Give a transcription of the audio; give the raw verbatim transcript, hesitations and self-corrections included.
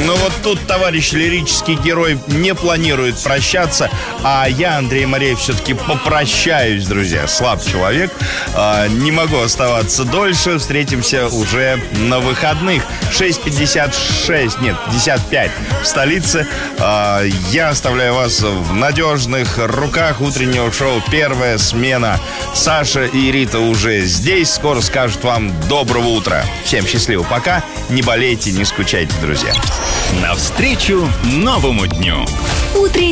Ну вот тут товарищ лирический герой не планирует прощаться, а я, Андрей Мореев, все-таки попрощаюсь, друзья. Слаб человек, а, не могу оставаться дольше. Встретимся уже на выходных. шесть пятьдесят шесть, нет, пятьдесят пять в столице. а, Я оставляю вас в надежных руках утреннего шоу «Первая смена». Саша и Рита уже здесь. Скоро скажут вам доброго утра. Всем счастливо, пока. Не болейте, не скучайте, друзья. Навстречу новому дню. Утренний